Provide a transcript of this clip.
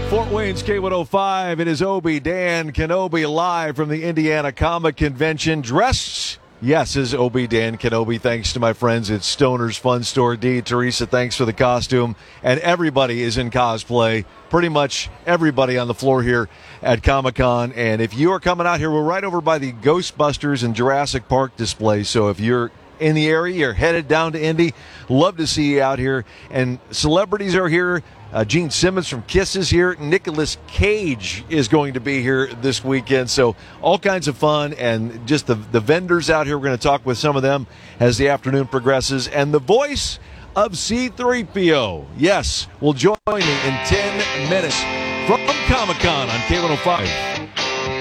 Fort Wayne's K105. It is Obi Dan Kenobi live from the Indiana Comic Convention. Dressed, yes, as Obi Dan Kenobi. Thanks to my friends at Stoner's Fun Store. Dee, Teresa, thanks for the costume. And everybody is in cosplay. Pretty much everybody on the floor here at Comic-Con. And if you are coming out here, we're right over by the Ghostbusters and Jurassic Park display. So if you're in the area, you're headed down to Indy, love to see you out here. And celebrities are here. Gene Simmons from Kiss is here. Nicolas Cage is going to be here this weekend. So all kinds of fun, and just the vendors out here. We're going to talk with some of them as the afternoon progresses. And the voice of C-3PO, yes, will join me in 10 minutes from Comic-Con on K105.